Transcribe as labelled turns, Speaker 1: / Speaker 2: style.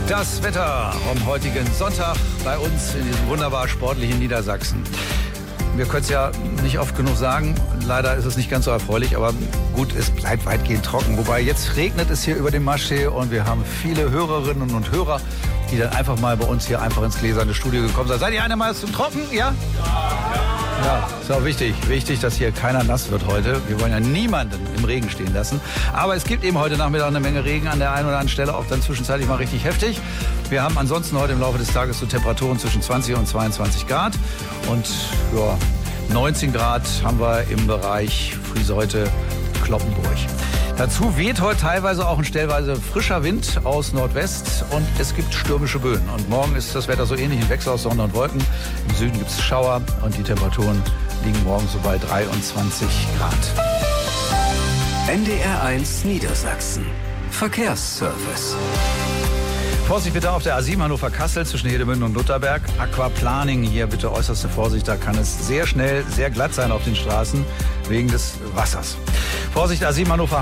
Speaker 1: Das Wetter am heutigen Sonntag bei uns in diesem wunderbar sportlichen Niedersachsen. Wir können es ja nicht oft genug sagen, leider ist es nicht ganz so erfreulich, aber gut, es bleibt weitgehend trocken. Wobei jetzt regnet es hier über dem Maschsee und wir haben viele Hörerinnen und Hörer, die dann einfach mal bei uns hier einfach ins gläserne Studio gekommen sind. Seid ihr einigermaßen trocken? Ja? Ja, ist auch wichtig, dass hier keiner nass wird heute. Wir wollen ja niemanden im Regen stehen lassen. Aber es gibt eben heute Nachmittag eine Menge Regen an der einen oder anderen Stelle, auch dann zwischenzeitlich mal richtig heftig. Wir haben ansonsten heute im Laufe des Tages so Temperaturen zwischen 20 und 22 Grad. Und ja, 19 Grad haben wir im Bereich Frieseute, Cloppenburg. Dazu weht heute teilweise auch ein stellweise frischer Wind aus Nordwest und es gibt stürmische Böen. Und morgen ist das Wetter so ähnlich, ein Wechsel aus Sonne und Wolken. Im Süden gibt es Schauer und die Temperaturen liegen morgen so bei 23 Grad.
Speaker 2: NDR1 Niedersachsen. Verkehrsservice.
Speaker 1: Vorsicht bitte auf der A7 Hannover-Kassel zwischen Hedemünden und Lutherberg. Aquaplaning hier bitte äußerste Vorsicht, da kann es sehr schnell sehr glatt sein auf den Straßen wegen des Wassers. Vorsicht A7 Hannover